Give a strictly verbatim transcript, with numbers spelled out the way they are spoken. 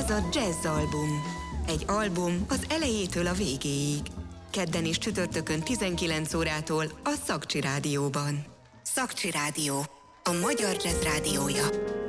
Ez a Jazz Album. Egy album az elejétől a végéig. Kedden és csütörtökön tizenkilenc órától a Szakcsi Rádióban. Szakcsi Rádió. A magyar jazz rádiója.